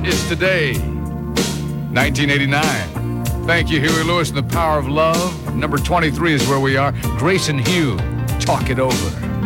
is today, 1989. Thank you, Huey Lewis and the Power of Love. Number 23 is where we are. Grayson Hugh, Talk It Over.